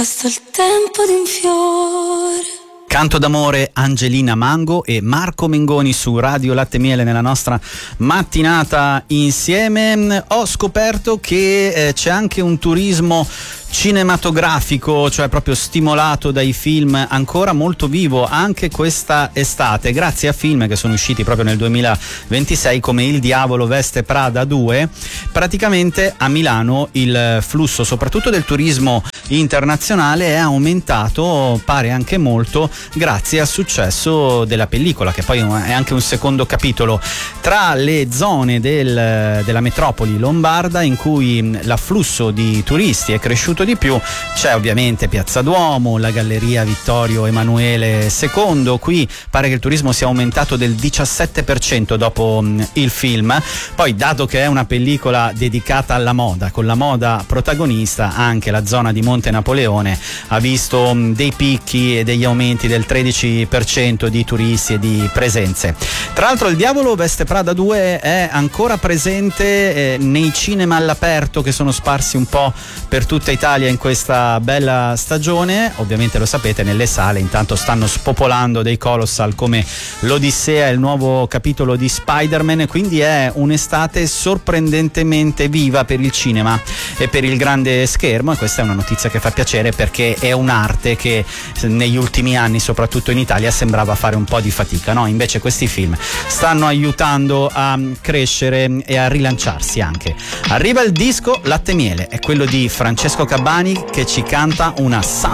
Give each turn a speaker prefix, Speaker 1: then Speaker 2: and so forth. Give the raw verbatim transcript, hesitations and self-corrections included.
Speaker 1: basta il tempo di un fiore.
Speaker 2: Canto d'amore, Angelina Mango e Marco Mengoni su Radio Latte e Miele nella nostra mattinata insieme. Ho scoperto che eh, c'è anche un turismo cinematografico, cioè proprio stimolato dai film, ancora molto vivo anche questa estate, grazie a film che sono usciti proprio nel duemilaventisei come Il Diavolo veste Prada due. Praticamente a Milano il flusso soprattutto del turismo internazionale è aumentato, pare anche molto, grazie al successo della pellicola, che poi è anche un secondo capitolo. Tra le zone del, della metropoli lombarda in cui l'afflusso di turisti è cresciuto di più c'è ovviamente Piazza Duomo, la Galleria Vittorio Emanuele secondo. Qui pare che il turismo sia aumentato del diciassette per cento dopo mh, il film. Poi, dato che è una pellicola dedicata alla moda, con la moda protagonista, anche la zona di Monte Napoleone ha visto mh, dei picchi e degli aumenti del tredici per cento di turisti e di presenze. Tra l'altro Il Diavolo veste Prada due è ancora presente eh, nei cinema all'aperto che sono sparsi un po' per tutta Italia in questa bella stagione. Ovviamente lo sapete, nelle sale intanto stanno spopolando dei colossal come l'Odissea e il nuovo capitolo di Spider-Man, quindi è un'estate sorprendentemente viva per il cinema e per il grande schermo, e questa è una notizia che fa piacere perché è un'arte che negli ultimi anni soprattutto in Italia sembrava fare un po' di fatica, no? Invece questi film stanno aiutando a crescere e a rilanciarsi anche. Arriva il disco Latte e Miele, è quello di Francesco Cabani che ci canta una